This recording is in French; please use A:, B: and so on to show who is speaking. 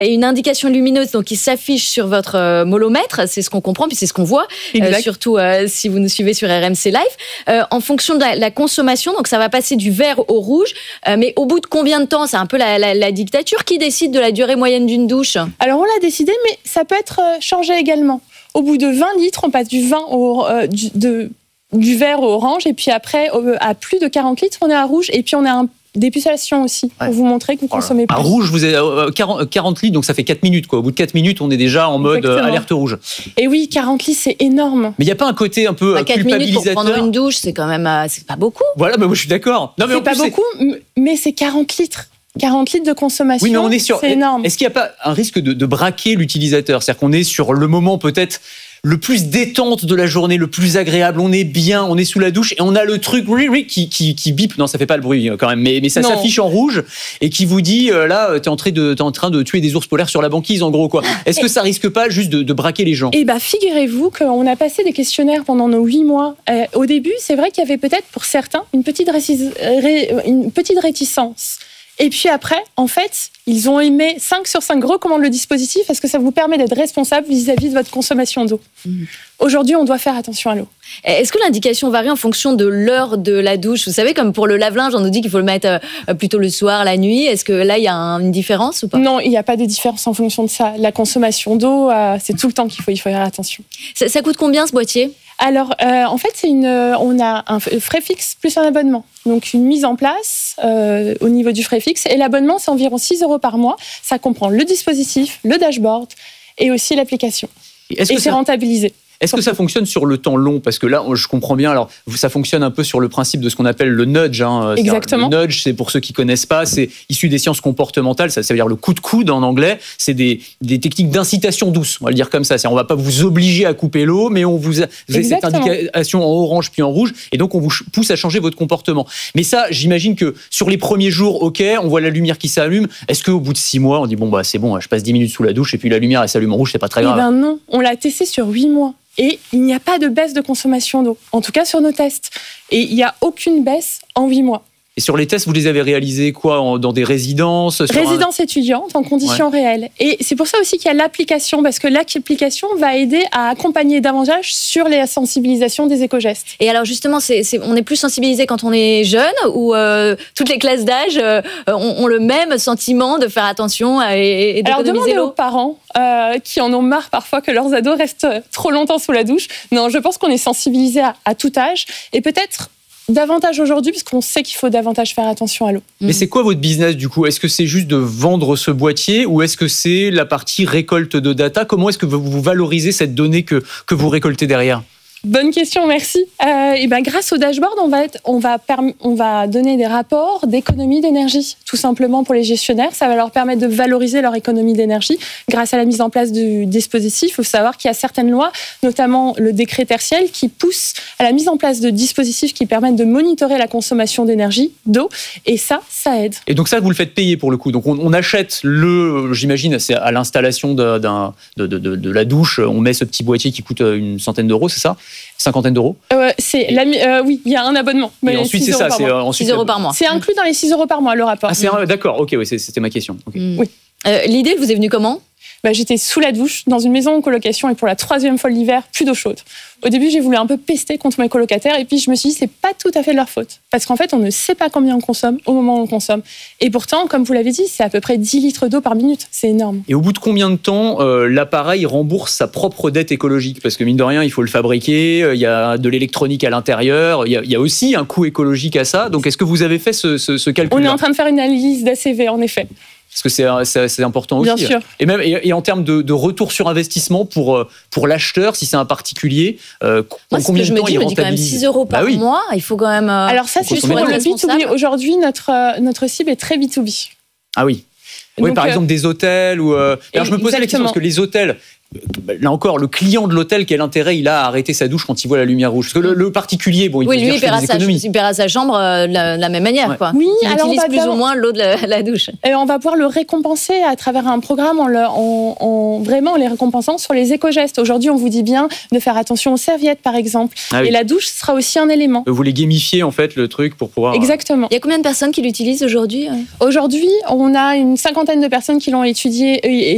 A: Et une indication lumineuse donc, qui s'affiche sur votre molomètre, c'est ce qu'on comprend, puis c'est ce qu'on voit, surtout si vous nous suivez sur RMC Live. En fonction de la consommation, donc ça va passer du vert au rouge, mais au bout de combien de temps? C'est un peu la dictature qui décide de la durée moyenne d'une douche.
B: Alors on l'a décidé, mais ça peut être changé également. Au bout de 20 litres, on passe du vert au orange, et puis après, à plus de 40 litres, on est à rouge, et puis on a un dépucelation aussi, pour vous montrer que vous consommez plus.
C: À rouge, vous êtes 40 litres, donc ça fait 4 minutes. Quoi. Au bout de 4 minutes, on est déjà en mode alerte rouge.
B: Et oui, 40 litres, c'est énorme.
C: Mais il n'y a pas un côté un peu
A: 4 minutes pour prendre une douche, c'est quand même c'est pas beaucoup.
C: Voilà, moi je suis d'accord.
B: Non, mais c'est pas beaucoup, mais c'est 40 litres. 40 litres de consommation, oui, mais c'est énorme.
C: Est-ce qu'il n'y a pas un risque de braquer l'utilisateur? C'est-à-dire qu'on est sur le moment peut-être le plus détente de la journée, le plus agréable, on est bien, on est sous la douche et on a le truc qui bip, non ça fait pas le bruit quand même, mais ça s'affiche en rouge et qui vous dit là t'es en train de tuer des ours polaires sur la banquise en gros quoi. Est-ce que ça risque pas juste de braquer les gens?
B: Figurez-vous qu'on a passé des questionnaires pendant nos 8 mois. Au début c'est vrai qu'il y avait peut-être pour certains une petite réticence. Et puis après, en fait, ils ont aimé 5 sur 5 recommandent le dispositif parce que ça vous permet d'être responsable vis-à-vis de votre consommation d'eau. Aujourd'hui, on doit faire attention à l'eau.
A: Est-ce que l'indication varie en fonction de l'heure de la douche? Vous savez, comme pour le lave-linge, on nous dit qu'il faut le mettre plutôt le soir, la nuit. Est-ce que là, il y a une différence ou pas?
B: Non, il n'y a pas de différence en fonction de ça. La consommation d'eau, c'est tout le temps qu'il faut faire attention.
A: Ça coûte combien ce boîtier?
B: Alors, en fait, on a un frais fixe plus un abonnement. Donc, une mise en place au niveau du frais fixe. Et l'abonnement, c'est environ 6 € par mois. Ça comprend le dispositif, le dashboard et aussi l'application. Et c'est rentabilisé.
C: Est-ce que ça fonctionne sur le temps long? Parce que là, je comprends bien. Alors, ça fonctionne un peu sur le principe de ce qu'on appelle le nudge.
B: Exactement.
C: Le nudge, c'est pour ceux qui connaissent pas, c'est issu des sciences comportementales. Ça veut dire le coup de coude en anglais. C'est des techniques d'incitation douce. On va le dire comme ça. On va pas vous obliger à couper l'eau, mais vous avez cette indication en orange puis en rouge, et donc on vous pousse à changer votre comportement. Mais ça, j'imagine que sur les premiers jours, ok, on voit la lumière qui s'allume. Est-ce qu'au bout de 6 mois, on dit bon c'est bon, je passe 10 minutes sous la douche et puis la lumière elle s'allume en rouge, c'est pas très grave?
B: Eh ben non, on l'a testé sur 8 mois. Et il n'y a pas de baisse de consommation d'eau, en tout cas sur nos tests. Et il n'y a aucune baisse en 8 mois.
C: Et sur les tests, vous les avez réalisés quoi, dans des résidences?
B: Résidences étudiantes, en conditions réelles. Et c'est pour ça aussi qu'il y a l'application, parce que l'application va aider à accompagner davantage sur la sensibilisation des éco-gestes.
A: Et alors justement, on est plus sensibilisé quand on est jeune, ou toutes les classes d'âge ont le même sentiment de faire attention et d'économiser l'eau?
B: Alors demandez aux parents qui en ont marre parfois que leurs ados restent trop longtemps sous la douche. Non, je pense qu'on est sensibilisé à tout âge, et peut-être davantage aujourd'hui, parce qu'on sait qu'il faut davantage faire attention à l'eau.
C: Mais c'est quoi votre business du coup? Est-ce que c'est juste de vendre ce boîtier ou est-ce que c'est la partie récolte de data? Comment est-ce que vous valorisez cette donnée que vous récoltez derrière?
B: Bonne question, merci. Grâce au dashboard, on va donner des rapports d'économie d'énergie, tout simplement pour les gestionnaires. Ça va leur permettre de valoriser leur économie d'énergie grâce à la mise en place du dispositif. Il faut savoir qu'il y a certaines lois, notamment le décret tertiel, qui poussent à la mise en place de dispositifs qui permettent de monitorer la consommation d'énergie, d'eau, et ça aide. Et
C: donc ça, vous le faites payer pour le coup. Donc on achète j'imagine, c'est à l'installation de la douche, on met ce petit boîtier qui coûte une centaine d'euros, c'est ça? 50 d'euros?
B: Oui, il y a un abonnement.
C: Mais ensuite, c'est ça. C'est
A: 6 € par mois.
B: C'est inclus dans les 6 € par mois, le rapport.
C: D'accord, ok, oui, c'était ma question. Okay.
B: Oui.
A: L'idée vous est venue comment?
B: J'étais sous la douche, dans une maison en colocation, et pour la 3e fois de l'hiver, plus d'eau chaude. Au début, j'ai voulu un peu pester contre mes colocataires, et puis je me suis dit, c'est pas tout à fait de leur faute. Parce qu'en fait, on ne sait pas combien on consomme au moment où on consomme. Et pourtant, comme vous l'avez dit, c'est à peu près 10 litres d'eau par minute. C'est énorme.
C: Et au bout de combien de temps l'appareil rembourse sa propre dette écologique? Parce que mine de rien, il faut le fabriquer, il y a de l'électronique à l'intérieur, il y a aussi un coût écologique à ça. Donc, est-ce que vous avez fait ce calcul-là?
B: On est en train de faire une analyse d'ACV, en effet.
C: Parce que c'est important aussi.
B: Bien sûr.
C: Et même et en termes de retour sur investissement pour l'acheteur, si c'est un particulier, combien de temps il rentabilise? Je me dis
A: quand même 6 € par mois, il faut quand même.
B: Alors ça, c'est sur le B2B. Aujourd'hui, notre cible est très B2B.
C: Ah oui. Donc, oui, par exemple des hôtels ou. Alors je me posais la question parce que les hôtels. Là encore, le client de l'hôtel, quel intérêt il a à arrêter sa douche quand il voit la lumière rouge? Parce que le particulier, il peut dire, je fais des économies.
A: Il paiera sa chambre de la même manière. Quoi.
B: Oui,
A: il utilise plus ou moins l'eau de la douche.
B: Et on va pouvoir le récompenser à travers un programme en vraiment les récompensant sur les éco-gestes. Aujourd'hui, on vous dit bien de faire attention aux serviettes, par exemple. Et la douche sera aussi un élément.
C: Vous les gamifiez, en fait, le truc pour pouvoir...
B: Exactement.
A: Il y a combien de personnes qui l'utilisent aujourd'hui?
B: Aujourd'hui, on a une 50aine de personnes qui l'ont étudié